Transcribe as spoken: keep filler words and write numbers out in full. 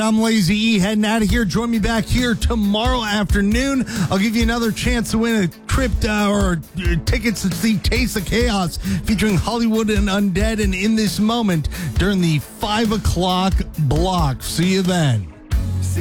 I'm Lazy E, heading out of here. Join me back here tomorrow afternoon. I'll give you another chance to win a trip uh, or uh, tickets to see Taste of Chaos featuring Hollywood and Undead and In This Moment during the five o'clock block. See you then.